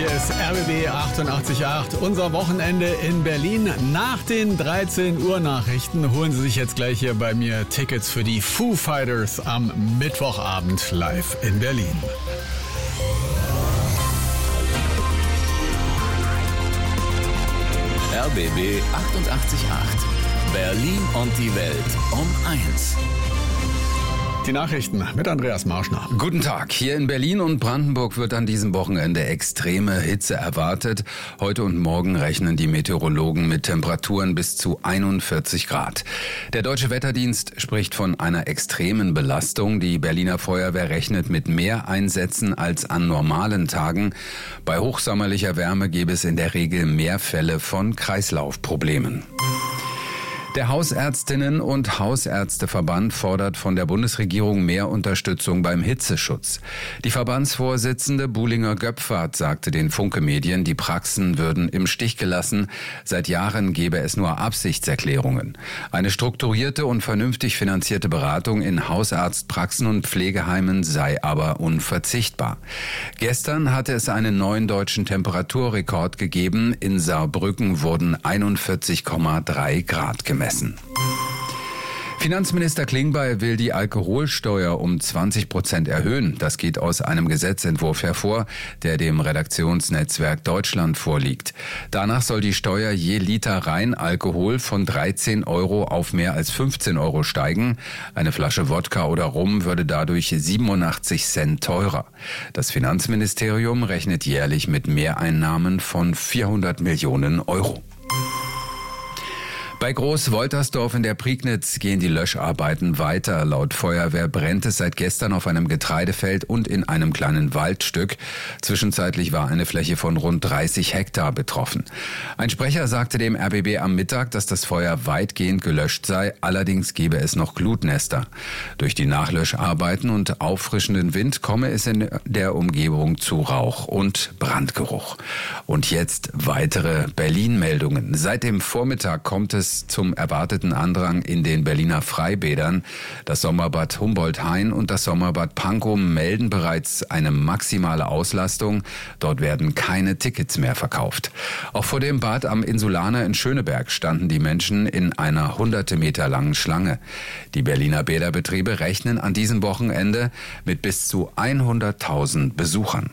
Hier ist RBB 88.8, unser Wochenende in Berlin. Nach den 13 Uhr Nachrichten holen Sie sich jetzt gleich hier bei mir Tickets für die Foo Fighters am Mittwochabend live in Berlin. RBB 88.8. Berlin und die Welt um 1. Die Nachrichten mit Andreas Marschner. Guten Tag. Hier in Berlin und Brandenburg wird an diesem Wochenende extreme Hitze erwartet. Heute und morgen rechnen die Meteorologen mit Temperaturen bis zu 41 Grad. Der Deutsche Wetterdienst spricht von einer extremen Belastung. Die Berliner Feuerwehr rechnet mit mehr Einsätzen als an normalen Tagen. Bei hochsommerlicher Wärme gäbe es in der Regel mehr Fälle von Kreislaufproblemen. Der Hausärztinnen- und Hausärzteverband fordert von der Bundesregierung mehr Unterstützung beim Hitzeschutz. Die Verbandsvorsitzende Buhlinger-Göpfert sagte den Funke-Medien, die Praxen würden im Stich gelassen. Seit Jahren gebe es nur Absichtserklärungen. Eine strukturierte und vernünftig finanzierte Beratung in Hausarztpraxen und Pflegeheimen sei aber unverzichtbar. Gestern hatte es einen neuen deutschen Temperaturrekord gegeben. In Saarbrücken wurden 41,3 Grad gemessen. Finanzminister Klingbeil will die Alkoholsteuer um 20% erhöhen. Das geht aus einem Gesetzentwurf hervor, der dem Redaktionsnetzwerk Deutschland vorliegt. Danach soll die Steuer je Liter Reinalkohol von 13 Euro auf mehr als 15 Euro steigen. Eine Flasche Wodka oder Rum würde dadurch 87 Cent teurer. Das Finanzministerium rechnet jährlich mit Mehreinnahmen von 400 Millionen Euro. Bei Groß-Woltersdorf in der Prignitz gehen die Löscharbeiten weiter. Laut Feuerwehr brennt es seit gestern auf einem Getreidefeld und in einem kleinen Waldstück. Zwischenzeitlich war eine Fläche von rund 30 Hektar betroffen. Ein Sprecher sagte dem RBB am Mittag, dass das Feuer weitgehend gelöscht sei. Allerdings gebe es noch Glutnester. Durch die Nachlöscharbeiten und auffrischenden Wind komme es in der Umgebung zu Rauch und Brandgeruch. Und jetzt weitere Berlin-Meldungen. Seit dem Vormittag kommt es zum erwarteten Andrang in den Berliner Freibädern. Das Sommerbad Humboldt-Hain und das Sommerbad Pankow melden bereits eine maximale Auslastung. Dort werden keine Tickets mehr verkauft. Auch vor dem Bad am Insulaner in Schöneberg standen die Menschen in einer hunderte Meter langen Schlange. Die Berliner Bäderbetriebe rechnen an diesem Wochenende mit bis zu 100.000 Besuchern.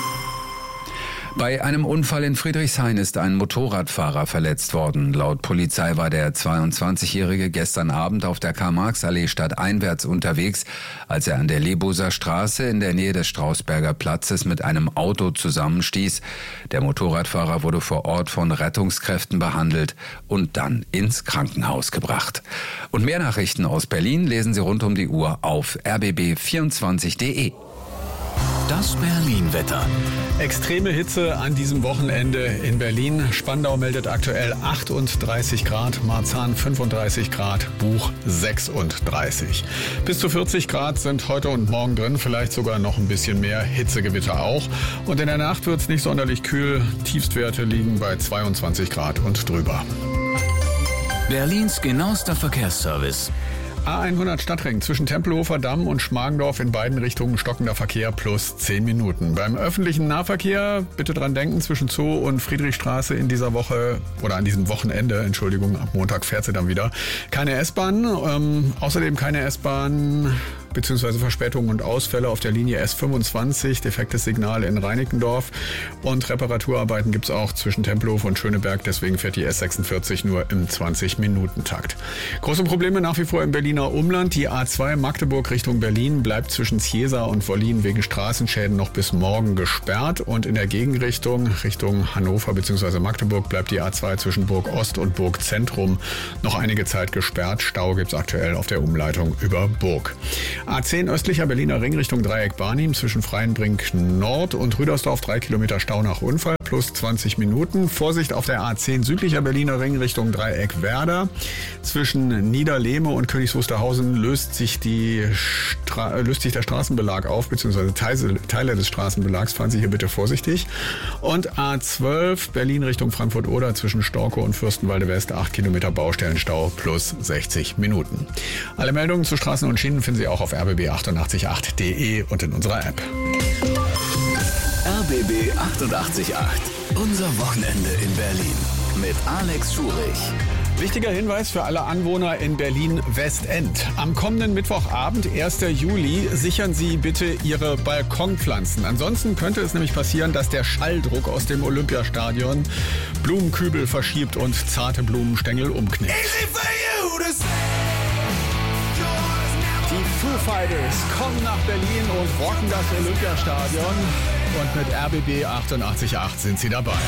Bei einem Unfall in Friedrichshain ist ein Motorradfahrer verletzt worden. Laut Polizei war der 22-Jährige gestern Abend auf der Karl-Marx-Allee stadteinwärts unterwegs, als er an der Lebuser Straße in der Nähe des Strausberger Platzes mit einem Auto zusammenstieß. Der Motorradfahrer wurde vor Ort von Rettungskräften behandelt und dann ins Krankenhaus gebracht. Und mehr Nachrichten aus Berlin lesen Sie rund um die Uhr auf rbb24.de. Das Berlin-Wetter. Extreme Hitze an diesem Wochenende in Berlin. Spandau meldet aktuell 38 Grad, Marzahn 35 Grad, Buch 36. Bis zu 40 Grad sind heute und morgen drin, vielleicht sogar noch ein bisschen mehr, Hitzegewitter auch. Und in der Nacht wird es nicht sonderlich kühl, Tiefstwerte liegen bei 22 Grad und drüber. Berlins genauester Verkehrsservice. A100 Stadtring zwischen Tempelhofer Damm und Schmargendorf in beiden Richtungen stockender Verkehr plus 10 Minuten. Beim öffentlichen Nahverkehr bitte dran denken, zwischen Zoo und Friedrichstraße in dieser Woche oder an diesem Wochenende, ab Montag fährt sie dann wieder, keine S-Bahn. Außerdem keine S-Bahn bzw. Verspätungen und Ausfälle auf der Linie S25, defektes Signal in Reinickendorf und Reparaturarbeiten gibt es auch zwischen Tempelhof und Schöneberg, deswegen fährt die S46 nur im 20-Minuten-Takt. Große Probleme nach wie vor im Berliner Umland. Die A2 Magdeburg Richtung Berlin bleibt zwischen Ziesa und Wollin wegen Straßenschäden noch bis morgen gesperrt und in der Gegenrichtung Richtung Hannover bzw. Magdeburg bleibt die A2 zwischen Burg Ost und Burg Zentrum noch einige Zeit gesperrt. Stau gibt es aktuell auf der Umleitung über Burg. A10 östlicher Berliner Ring Richtung Dreieck Barnim zwischen Freienbrink Nord und Rüdersdorf 3 Kilometer Stau nach Unfall plus 20 Minuten. Vorsicht auf der A10 südlicher Berliner Ring Richtung Dreieck Werder. Zwischen Niederlehme und Königs Wusterhausen löst sich der Straßenbelag auf, beziehungsweise Teile des Straßenbelags. Fahren Sie hier bitte vorsichtig. Und A12 Berlin Richtung Frankfurt-Oder zwischen Storkow und Fürstenwalde West 8 Kilometer Baustellenstau plus 60 Minuten. Alle Meldungen zu Straßen und Schienen finden Sie auch auf rbb888.de und in unserer App. RBB 888. Unser Wochenende in Berlin mit Alex Schurich. Wichtiger Hinweis für alle Anwohner in Berlin-Westend. Am kommenden Mittwochabend, 1. Juli, sichern Sie bitte Ihre Balkonpflanzen. Ansonsten könnte es nämlich passieren, dass der Schalldruck aus dem Olympiastadion Blumenkübel verschiebt und zarte Blumenstängel umknickt. Die Foo Fighters kommen nach Berlin und rocken das Olympiastadion. Und mit RBB 888 sind sie dabei.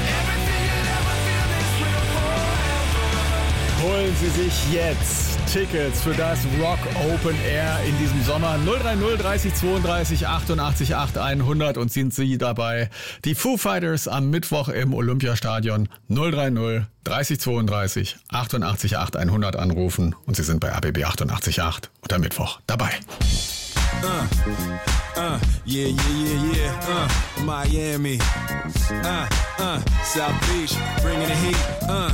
Holen Sie sich jetzt Tickets für das Rock Open Air in diesem Sommer. 030 30 32 88 8 100 und sind Sie dabei. Die Foo Fighters am Mittwoch im Olympiastadion. 030 30 32 88 8 100 anrufen und Sie sind bei RBB 888 und am Mittwoch dabei. Miami, South Beach, bringing the heat,